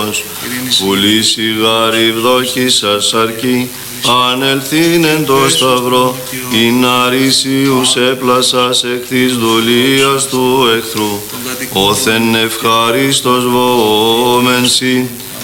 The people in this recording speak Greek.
Χριστός, πουλήσει γάρι βδόκησας αρκεί, ανελθήν εν το σταυρό, ειν αρίσιους έπλασας εκ της δουλείας του εχθρού, όθεν ευχάριστος βοόμενσι,